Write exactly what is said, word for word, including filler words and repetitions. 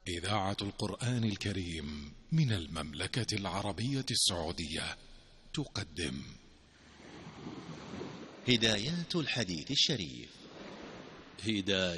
إذاعة القرآن الكريم من المملكة العربية السعودية تقدم هدايات الحديث الشريف. هدايات